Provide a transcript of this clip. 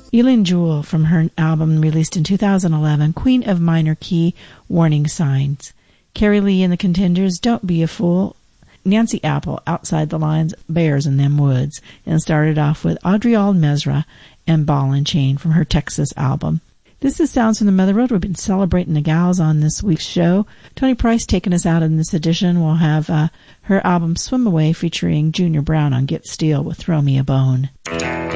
Eileen Jewell from her album released in 2011, Queen of Minor Key, Warning Signs. Carrie Lee and the Contenders, Don't Be a Fool. Nancy Apple, Outside the Lines, Bears in Them Woods. And started off with Audrey Al-Mezra and Ball and Chain from her Texas album. This is Sounds from the Mother Road. We've been celebrating the gals on this week's show. Tony Price taking us out in this edition. We'll have her album Swim Away featuring Junior Brown on Get Steel with Throw Me a Bone.